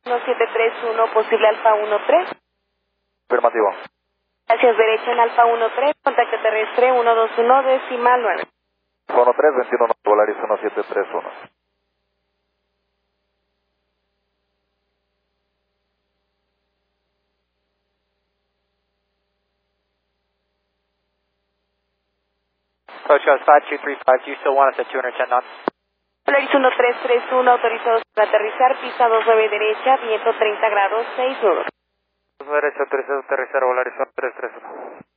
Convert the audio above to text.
1731, posible Alfa 13. Afirmativo. Gracias, derecha en Alfa 13, contacto terrestre 121, decimal 9. 13, 21, Volaris 1731. Approach goes 5235, do you still want us at 210 knots? Polaris 1331, autorizados para aterrizar, pista 29 derecha, viento 30 grados, 6 nudos. Derecha, autorizado aterrizar, Volaris 1331.